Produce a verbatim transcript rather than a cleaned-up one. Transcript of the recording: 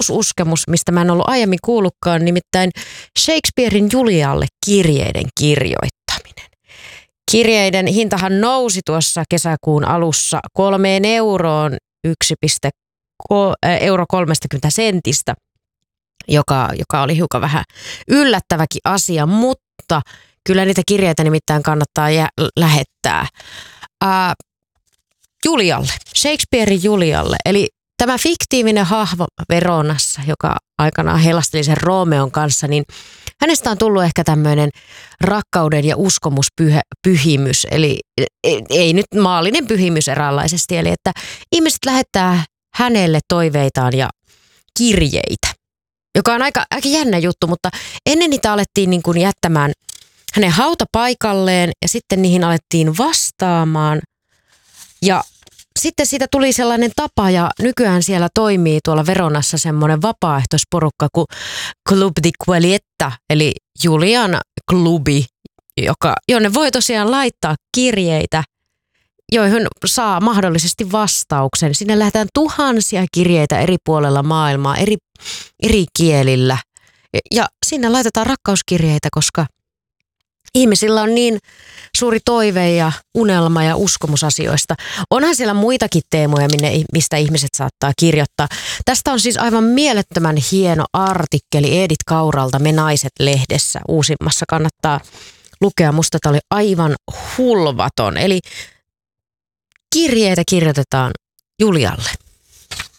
uususkemus, mistä mä en ollut aiemmin kuullutkaan, nimittäin Shakespearein Julialle kirjeiden kirjoittaminen. Kirjeiden hintahan nousi tuossa kesäkuun alussa kolmeen euroon, yksi euro kolmekymmentä sentistä, joka, joka oli hiukan vähän yllättäväkin asia, mutta kyllä niitä kirjeitä nimittäin kannattaa jä- lähettää ää, Julialle, Shakespearein Julialle. Eli tämä fiktiivinen hahmo Veronassa, joka aikanaan helasteli sen Roomeon kanssa, niin hänestä on tullut ehkä tämmöinen rakkauden ja uskomuspyhimys, eli ei, ei nyt maallinen pyhimys eräänlaisesti, eli että ihmiset lähettää hänelle toiveitaan ja kirjeitä, joka on aika, aika jännä juttu, mutta ennen niitä alettiin niin kuin jättämään hänen hautapaikalleen ja sitten niihin alettiin vastaamaan ja sitten siitä tuli sellainen tapa ja nykyään siellä toimii tuolla Veronassa semmoinen vapaaehtoisporukka kuin Club di Quelietta, eli Julian klubi, joka, jonne voi tosiaan laittaa kirjeitä, joihin saa mahdollisesti vastauksen. Sinne lähdetään tuhansia kirjeitä eri puolella maailmaa, eri, eri kielillä ja sinne laitetaan rakkauskirjeitä, koska ihmisillä on niin suuri toive ja unelma ja uskomusasioista. Onhan siellä muitakin teemoja, minne, mistä ihmiset saattaa kirjoittaa. Tästä on siis aivan mielettömän hieno artikkeli Edith Kauralta Me Naiset-lehdessä uusimmassa. Kannattaa lukea. Musta tämä oli aivan hulvaton. Eli kirjeitä kirjoitetaan Julialle.